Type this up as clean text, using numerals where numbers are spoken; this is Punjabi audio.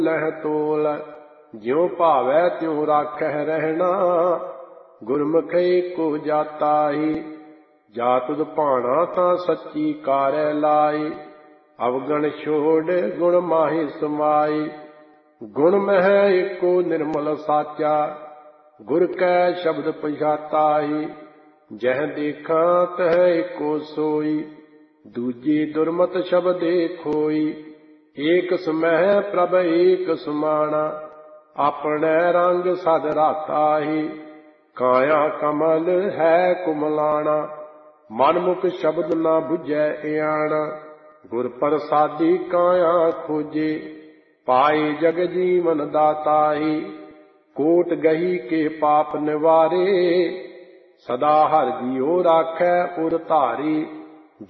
ਲਹਿ ਤੋਲ। ਜਿਉ ਭਾਵੈ ਤਿਉ ਰਾਖਹਿ ਰਹਿਣਾ, ਗੁਰਮੁਖਿ ਏਕੋ ਜਾਤਾਈ। ਜਾ ਤੁਧ ਭਾਣਾ ਤਾਂ ਸੱਚੀ ਕਾਰੈ ਲਾਈ, ਅਵਗਣ ਛੋੜ ਗੁਣ ਮਾਹਿ ਸਮਾਈ। ਗੁਣ ਮਹਿ ਏਕੋ ਨਿਰਮਲ ਸਾਚਾ, ਗੁਰ ਕੈ ਸ਼ਬਦ ਪਛਾਤਾਈ। ਜਹ ਦੇਖਾਂ ਤਹ ਏਕੋ ਸੋਈ, ਦੂਜੀ ਦੁਰਮਤ ਸ਼ਬਦੇ ਖੋਈ। ਏਕ ਸਮਹਿ ਪ੍ਰਭ ਏਕ ਸਮਾਣਾ, ਆਪਣੇ ਰੰਗ ਸਦ ਰਾਤਾਹੀ। ਕਾਇਆ ਕਮਲ ਹੈ ਕੁਮਲਾਣਾ, ਮਨ ਮੁਖ ਸ਼ਬਦ ਨਾ ਬੁਝੈ ਇਆਣਾ। ਗੁਰ ਪ੍ਰਸਾਦੀ ਕਾਇਆ ਖੋਜੇ, ਪਾਏ ਜਗ ਜੀਵਨ ਦਾਤਾਹੀ। ਕੋਟ ਗਹੀ ਕੇ ਪਾਪ ਨਿਵਾਰੇ, ਸਦਾ ਹਰਿ ਜੀਉ ਰਾਖੈ ਉਰ ਧਾਰੀ।